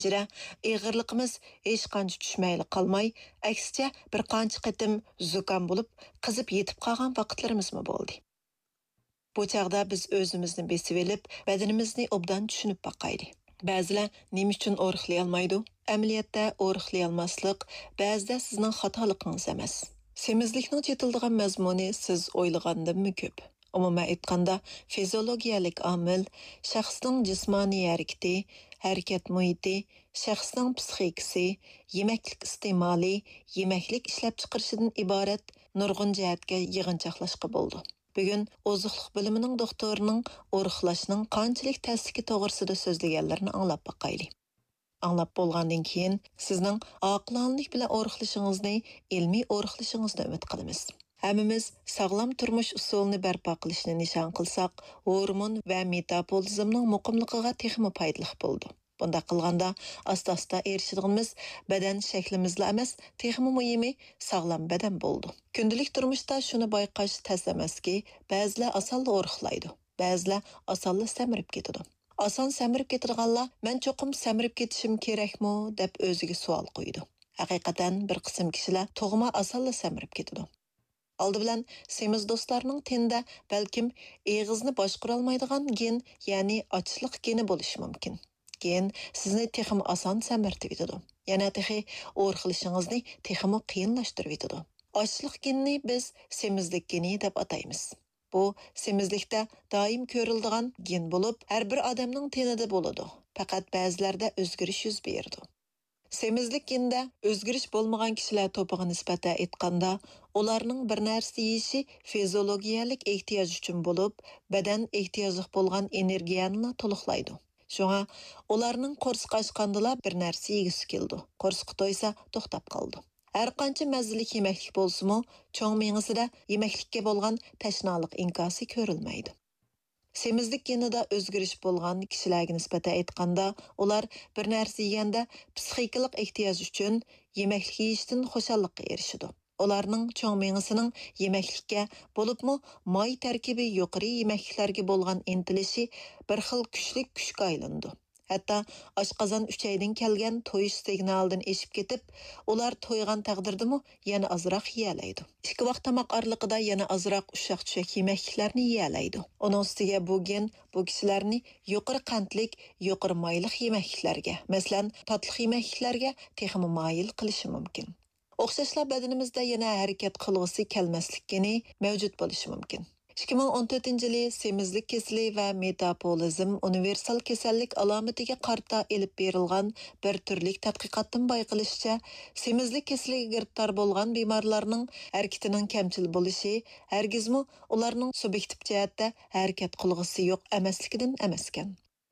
Jira, ig'irliqimiz hech qancha tushmayli qolmay, aksicha bir qancha qitim zukam bo'lib, qizib yetib qolgan vaqtlarimizmi bo'ldi. Bu chaqda biz o'zimizni besib elib, badanimizni obdan tushunib baqayli. Ba'zilar nima uchun o'rixlay olmaydi? Amaliyotda o'rixlay olmaslik ba'zida sizning xatoligingiz emas. Semizlikning chetildigan mazmuni siz o'ylagandan ko'p. Umuman aytganda, fiziologiyalik omil, shaxsning jismoniy harakati, harakat muhiti, shaxsning psixikasi, yemaklik iste'moli, yemaklik ishlab chiqarishidan iborat nurg'un jihatga yig'inchoqlashqa bo'ldi. Bugun oziqliq bilimining doktorining o'rixlashning qanchalik ta'siri to'g'risida so'zlaganlarini anglab baqayli. Anglab bo'lgandan keyin sizning oqilonlik bilan o'rixlashingizni, ilmiy o'rixlashingizni umid qilamiz. Hammamiz sog'lom turmush usulini barpo qilishni nishon qilsak, hormon va metabolizmning muqimligiga texmi foydali bo'ldi. Bunda qilganda asta-asta erishadiganimiz badan shaklimizla emas, texmi muhimi sog'lom badan bo'ldi. Kundalik turmushda shuni bayqash tez emaski, ba'zilar osonla o'rixlaydi, ba'zilar osonla samirib ketadi. Oson samirib ketadiganlar, men cho'qim samirib ketishim kerakmi deb o'ziga savol qo'ydi. Haqiqatan bir qism kishilar tug'ma osonla samirib ketadi. Aldı bilan semiz do'stlarning tenda balkim eg'izni boshqara olmaydigan gen, ya'ni ochliq geni bo'lishi mumkin. Gen sizni texim oson samirtib etadi. Yana texi o'rxilishingizni texim qiyinlashtirib etadi. Ochliq genni biz semizlik geni deb ataymiz. Bu semizlikda doim ko'riladigan gen bo'lib, har bir odamning tenida bo'ladi. Faqat ba'zilarda o'zgarish yuz berdi. Semizlik genida o'zgarish bo'lmagan kishilar to'piga nisbatan aytganda, ularning bir narsa yeyishi fiziologiyalik ehtiyoj uchun bo'lib, badan ehtiyojli bo'lgan energiyani to'liqlaydi. Shunga ularning qo'rsiq ochgandilar bir narsa yegisi keldi. Qo'rsiq to'ysa to'xtab qoldi. Har qancha mazali yemaklik bo'lsa-mu, cho'ng miyasida yemaklikka bo'lgan tashnoliq inkosi ko'rilmaydi. Semizlik genida o'zgarish bo'lgan kishilarga nisbatan aytganda, ular bir narsa yeganda psixikalik ehtiyoj uchun yemaklik yeyishdan xushallikqa erishadi. Ularning cho'ng miyasining yemaklikka bo'libmi moy tarkibi yuqori yemakliklarga bo'lgan intilishi bir xil kuchlik kuchga aylandi. Hatto oshqozon uchaydan kelgan to'yish signalidan eshib ketib, ular to'ygan taqdirdami yana azroq yeyalaydi. Ikki vaqt tomoq oraliqida yana azroq ushaq-tushak yemakliklarni yeyalaydi. Uning ustiga bu gen bu kishilarni yuqori qandlik, yuqori mayliq yemakliklarga, masalan, tatli yemakliklarga texmi moyil qilishi mumkin. O'xshashlar badanimizda yana harakat qilg'isi kelmasligini mavjud bo'lishi mumkin. 2014-yili semizlik kesili va metabolizm universal kasallik alomatiga qarta elib berilgan bir turlik tadqiqotdan bayqilishicha, semizlik kesiliga giriftor bo'lgan bemorlarning harakatining kamchil bo'lishi hargizmi ularning subyektiv jihatda harakat qilg'isi yo'q emasligidan emaskan.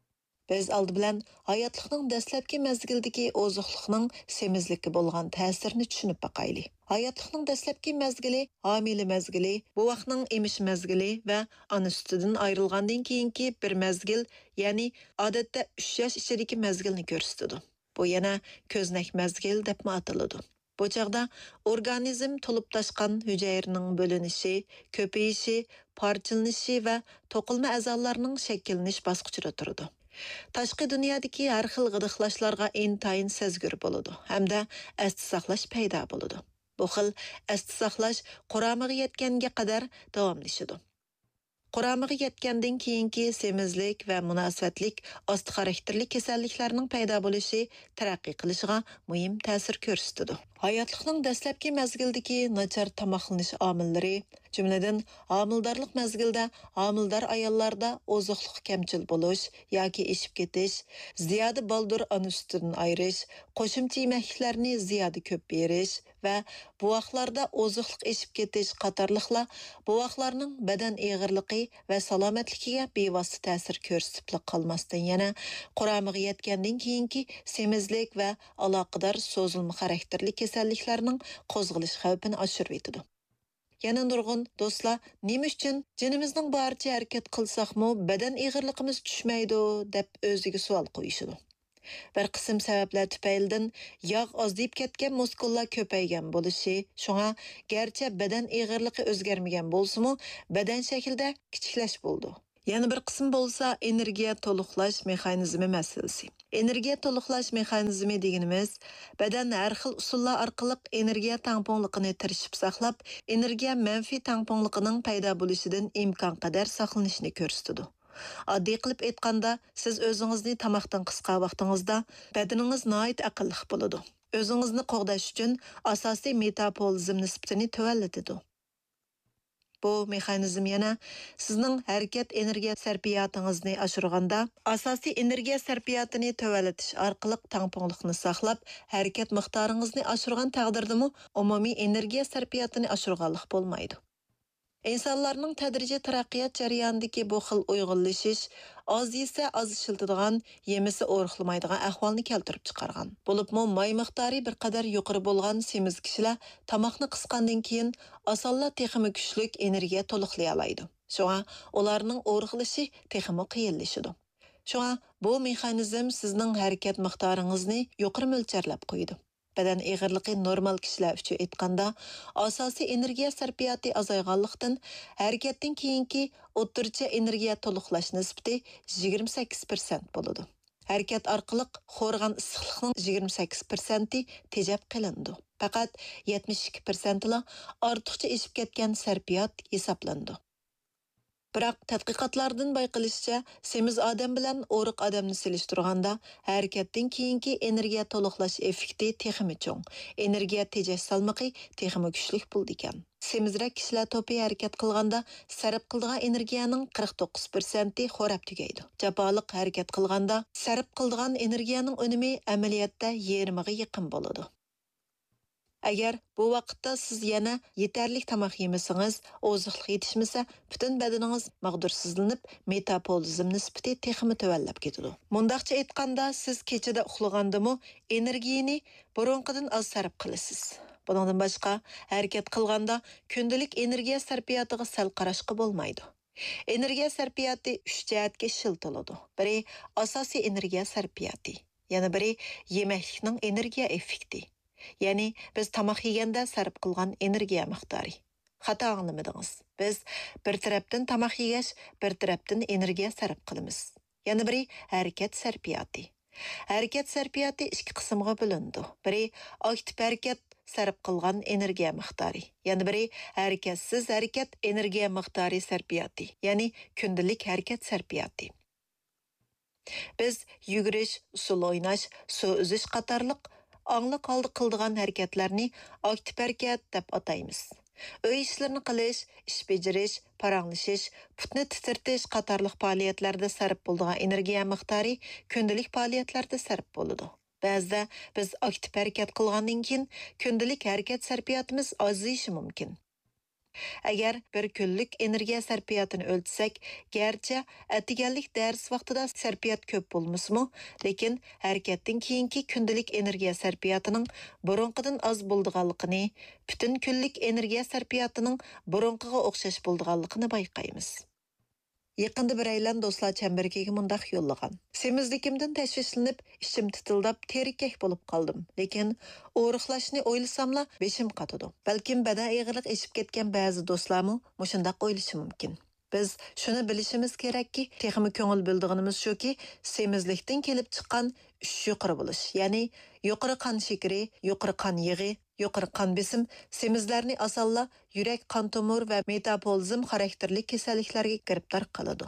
Biz aldı bilan hayotlikning dastlabki mezgildagi oziqlikning semizlikka bo'lgan ta'sirini tushunib baqayli. Hayotlikning dastlabki mezgili, homila mezgili, bu vaqtning emish mezgili va ona sutidan ayrilgandan keyingi bir mezgil, ya'ni odatda 3 yosh ichidagi mezgilni ko'rsatadi. Bu yana ko'znak mezgil deb ataladi. Bu chaqda organizm to'lib toshgan hujayraning bo'linishi, ko'payishi, parchalanishi va to'qilma a'zolarning shakllanish bosqichida turadi. Tashqi dunyodagi har xil g'idiqlashlarga intayin sezgir bo'ladi hamda asti saqlash paydo bo'ladi. Bu xil asti saqlash quramiga yetganga qadar davomlashadi. Quramiga yetgandan keyingi semizlik va munosabatlik osti xarakterli kasalliklarning paydo bo'lishi taraqqiy qilishiga muhim ta'sir ko'rsatadi. Hayotlikning dastlabki mezgildagi nachar tomoqlanish omillari, jumladan homildorlik mezgilda homildor ayollarda oziqlik kamchil bo'lish yoki eshib ketish, ziyoda baldur ona sutidan ayrish, qo'shimcha yemakliklarni ziyoda ko'p berish va bu vaqtlarda oziqlik eshib ketish qatorliqlar bu vaqtlarning badan eg'irligi va salomatligiga bevosita ta'sir ko'rsatib qolmasdan yana quramiga yetgandan keyingi semizlik va aloqador so'zilma xarakterli kasalliklarning qo'zg'alish xavfini oshirib etadi. Yana nurg'un do'stlar, nima uchun jinimizning boricha harakat qilsaqmi badan eg'irligimiz tushmaydi deb o'ziga savol qo'yishadi. Bir qism sabablar tufaylidan yog' ozayib ketgan muskullar ko'paygan bo'lishi, shunga garchi badan eg'irligi o'zgarmagan bo'lsa-mu, badan shaklida kichiklash bo'ldi. Yana bir qism bo'lsa energiya to'liqlash mexanizmi masalasi. Energiya to'liqlash mexanizmi deganimiz badan har xil usullar orqali energiya tangpongliqini tirishib saqlab, energiya manfiy tangpongliqining paydo bo'lishidan imkon qadar saqlanishni ko'rsatadi. Oddiy qilib aytganda, siz o'zingizni tamoqdan qisqa vaqtingizda badaningiz nihoyat aqlli bo'ladi. O'zingizni qo'g'dash uchun asosiy metabolizm nisbatini tuvallatadi. Bu mexanizm yana sizning harakat energiya sarfiyotingizni oshirganda, asosiy energiya sarfiyotini tövalatish orqali tangpongliqni saqlab, harakat miqdoringizni oshirgan taqdirdami umumiy energiya sarfiyotini oshirganlik bo'lmaydi. İnsanlarning tadrijiy taraqqiyot jarayonidagi bu xil uyg'unlashish oz yesa oz ishiltadigan, yemisi o'riqlamaydigan ahvolni keltirib chiqargan. Bo'libmi may miqdori bir qadar yuqori bo'lgan semiz kishilar tomoqni qisqandan keyin osonla texmi kuchlik energiya to'liqlay oladi. Shunga ularning o'riqlashi texmi qiyinlashadi. Shunga bu mexanizm sizning harakat miqdoringizni yuqori mo'lcharlab qo'yadi. Badan eg'irligi normal kishilar uchun aytganda, asosiy energiya sarfiyoti azayganlikdan harakatdan keyingi o'rtacha energiya to'liqlash nisbati 28% bo'ladi. Harakat orqali xo'rgan issiqlikning 28% tejab qilindi. Faqat 72% la ortiqcha eshib ketgan sarfiyot hisoblandi. Biroq tadqiqotlardan bayqilishicha, semiz odam bilan o'riq odamni selishtirganda, harakatdan keyingi energiya to'liqlash effekti texmi cho'ng, energiya tejash salmog'i texmi kuchli bo'ldi ekan. Semizrak kishilar to'pi harakat qilganda sarf qiladigan energiyaning 49% xo'rab tugaydi. Jaboliq harakat qilganda sarf qiladigan energiyaning unumi amaliyotda yarmiga yaqin bo'ladi. Agar bu vaqtda siz yana yetarli tamoq yemasangiz, oziqlik yetishmasa, butun badaningiz mag'dursizlanib, metabolizm nisbati texmi tuvallab ketadi. Mundaqcha aytganda, siz kechada uxlagandami energiyani burunqidan oz sarf qilasiz. Bundan boshqa, harakat qilganda kundalik energiya sarfiyotiga sal qarashqa bo'lmaydi. Energiya sarfiyoti 3 jihatga shiltiladi. Biri asosiy energiya sarfiyoti, yana biri yemaklikning energiya effekti. Ya'ni biz tamoq yeganda sarf qilgan energiya miqdori. Xato anglamadingiz. Biz bir tarafdan tamoq yegash, bir tarafdan energiya sarf qilamiz. Yana biri harakat sarfiyoti. Harakat sarfiyoti ikki qismga bo'lindi. Biri aktiv harakat sarf qilgan energiya miqdori. Yana biri harakatsiz harakat energiya miqdori sarfiyoti. Ya'ni kundalik harakat sarfiyoti. Biz yugurish, usul o'ynash, suv uzish qatorliq angliq holda qildigan harakatlarni aktiv harakat deb ataymiz. Uy ishlarini qilish, ish bajarish, paranglashish, putni titrtish qatorliq faoliyatlarda sarf bo'ladigan energiya miqdori kundalik faoliyatlarda sarf bo'ladi. Ba'zida biz aktiv harakat qilgandan keyin kundalik harakat sarfiyotimiz ozayishi mumkin. Agar bir kunlik energiya sarfiyotini o'lchsak, garchi atiganlik dars vaqtida sarfiyot ko'p bo'lmasmi, lekin harakatdan keyingi kundalik energiya sarfiyotining burunqidan oz bo'lganligini, butun kunlik energiya sarfiyotining burunqiga o'xshash bo'lganligini bayqaymiz. Yaqında bir aylan do'stlar chambiriga mundaq yo'llagan. Semizlikimdan tashvishlanib, ishim titildab, terikak bo'lib qoldim. Lekin o'riqlashni o'ylasamla beshim qotadi. Balkim badan eg'irlik eshib ketgan ba'zi do'stlarmi mushundaq o'ylashi mumkin. Biz shuni bilishimiz kerakki, texmi ko'ngil bildig'inimiz shuki, semizlikdan kelib chiqqan 3 yuqori bo'lish, ya'ni yuqori qon shakari, yuqori qon yig'i, yuqori qon besim semizlarni asalla yurak qon tomir va metabolizm xarakterli kasalliklarga giribdor qiladi.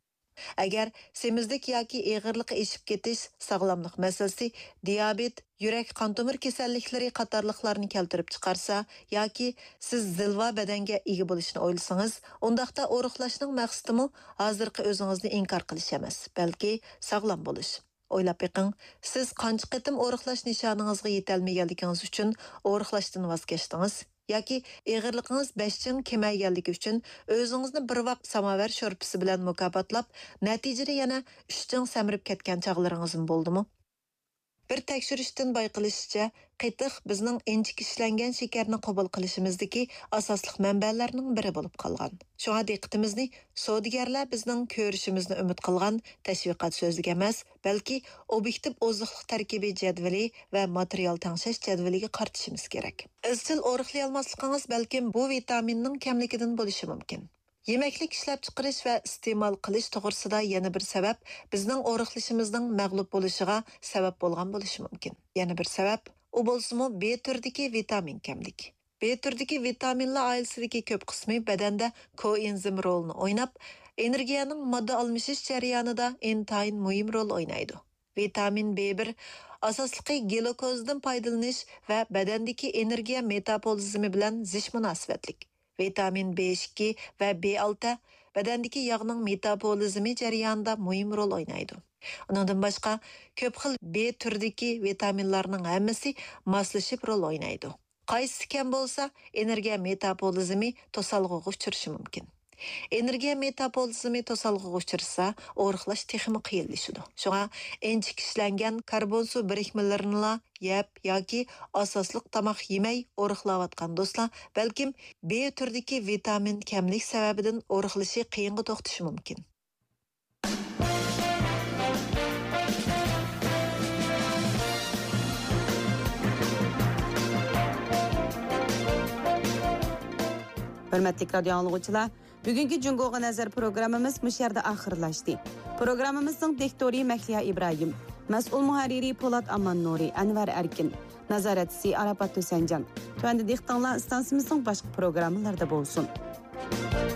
Agar semizlik yoki eg'irlik eshib ketish, sog'lomlik masalasi, diabet, yurak qon tomir kasalliklari qatorliqlarni keltirib chiqarsa yoki siz zilva badanga ega bo'lishni o'ylasangiz, undaqda o'riqlashning maqsadi hozirgi o'zingizni inkor qilish emas, balki sog'lom bo'lish. O'ylab beqing, siz qancha qitim o'riqlash nishoningizga yetolmaganligingiz uchun o'riqlashdan voz kechdingiz yoki eg'irligingiz 5 chin kemayganligi uchun o'zingizni bir vaqt samovar sho'rpisi bilan mukofotlab, natijada yana 3 chin samirib ketgan chog'laringiz bo'ldimi? Bir tekshirishdan bayqilishicha, qitiq bizning inchik ishlangan shakarni qabul qilishimizdagi asosli manbalarning biri bo'lib qolgan. Shunga diqqatimizni savdogarlar bizning ko'rishimizni umid qilgan tashviqot so'ziga emas, balki obyektiv oziqlik tarkibi jadvali va material tangshash jadvaliga qaratishimiz kerak. Izchil o'riqlay olmasligingiz balkim bu vitaminning kamligidan bo'lishi mumkin. Yemeklik ishlab chiqarish va iste'mol qilish to'g'risida yana bir sabab bizning o'riqlishimizning mag'lub bo'lishiga sabab bo'lgan bo'lishi mumkin. Yana bir sabab u bo'lsa-mu B turdagi vitamin kamlik. B turdagi vitaminlar oilasidagi ko'p qismi badanda koenzim rolini o'ynab, energiyaning modda almashish jarayonida intayin muhim rol o'ynaydi. Vitamin B1 asosliqi glukozdan foydalanish va badandagi energiya metabolizmi bilan zish munosabatlik. Vitamin B2 va B6 badandagi yog'ning metabolizmi jarayonida muhim rol o'ynaydi. Undan boshqa ko'p xil B turdagi vitaminlarning hammasi moslashib rol o'ynaydi. Qaysi kam bo'lsa, energiya metabolizmi to'salg'iga uchrashi mumkin. Energiya metabolizmi to'salg'iga uchrasa, o'riqlash texmi qiyinlashadi. Shunga inchik ishlangan karbon suv birikmalarini yeb yoki asosliq tomoq yemay o'riqlayotgan do'stlar, balkim B turdagi vitamin kamlik sababidan o'riqlashi qiyinga to'xtashi mumkin. Hörmətli radio anlıqçılar, bugünkü Cungoğa Nəzər proqramımız bu yerdə axırlaşdı. Proqramımızın diktori Məhliya İbrahim, məsul müharriri Polat Aman Nuri, Anvar Erkin, nəzarətçisi Arafat Tösəncan. Tövəndə diqtanlar istansımızın başqa proqramlarda bolsun.